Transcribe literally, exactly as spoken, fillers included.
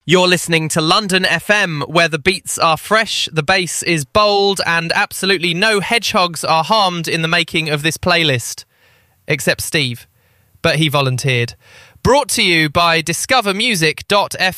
You're listening to London F M, where the beats are fresh, the bass is bold, and absolutely no hedgehogs are harmed in the making of this playlist. Except Steve. But he volunteered. Brought to you by discover music dot f m.